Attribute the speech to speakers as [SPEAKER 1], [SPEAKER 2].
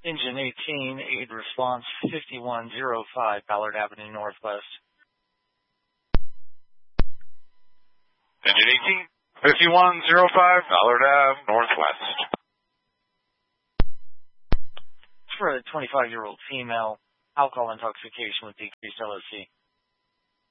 [SPEAKER 1] Engine 18, aid response 5105 Ballard Avenue Northwest.
[SPEAKER 2] Engine 18, 5105 Ballard Ave Northwest.
[SPEAKER 1] For a 25-year-old female, alcohol intoxication with decreased LOC.